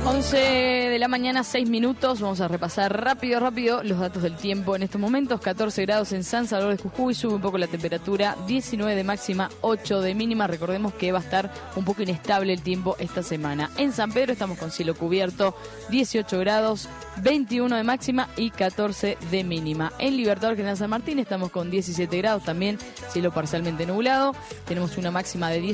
11 de la mañana, 6 minutos. Vamos a repasar rápido los datos del tiempo en estos momentos. 14 grados en San Salvador de Jujuy, sube un poco la temperatura, 19 de máxima, 8 de mínima. Recordemos que va a estar un poco inestable el tiempo esta semana. En San Pedro estamos con cielo cubierto, 18 grados, 21 de máxima y 14 de mínima. En Libertador General San Martín estamos con 17 grados también, cielo parcialmente nublado. Tenemos una máxima de 10.